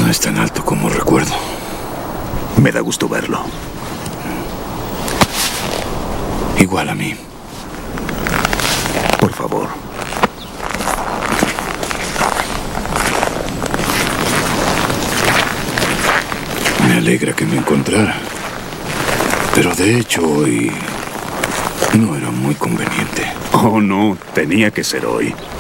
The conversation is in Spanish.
No es tan alto como recuerdo. Me da gusto verlo. Igual a mí. Por favor. Me alegra que me encontrara. Pero de hecho hoy no era muy conveniente. Oh, no. Tenía que ser hoy.